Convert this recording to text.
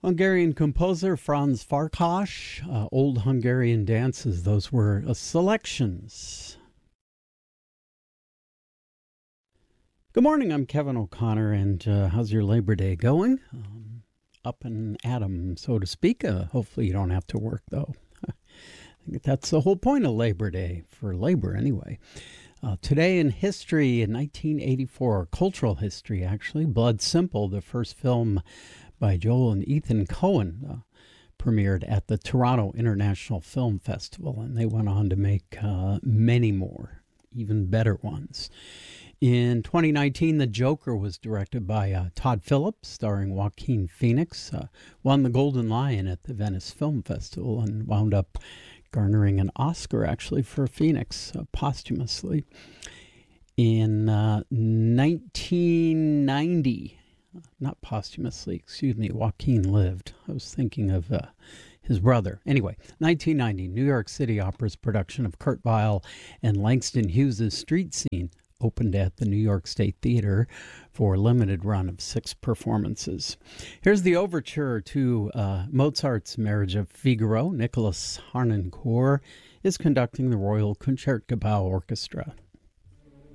Hungarian composer Franz Farkas, Old Hungarian Dances. Those were selections. Good morning, I'm Kevin O'Connor, and how's your Labor Day going? Up and at 'em, so to speak. Hopefully you don't have to work, though. I think that's the whole point of Labor Day, for labor anyway. Today in history, in 1984, cultural history actually, Blood Simple, the first film by Joel and Ethan Coen, premiered at the Toronto International Film Festival, and they went on to make many more, even better ones. In 2019, The Joker was directed by Todd Phillips, starring Joaquin Phoenix, won the Golden Lion at the Venice Film Festival, and wound up garnering an Oscar, actually, for Phoenix posthumously. In 1990, not posthumously, excuse me, Joaquin lived. I was thinking of his brother. Anyway, 1990, New York City Opera's production of Kurt Weill and Langston Hughes' Street Scene opened at the New York State Theater for a limited run of 6 performances. Here's the overture to Mozart's Marriage of Figaro. Nicholas Harnoncourt is conducting the Royal Concertgebouw Orchestra.